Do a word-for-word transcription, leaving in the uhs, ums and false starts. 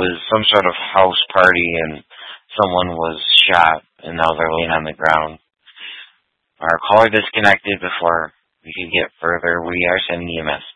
was some sort of house party and someone was shot and now they're laying on the ground. Our caller disconnected before we could get further. We are sending E M S.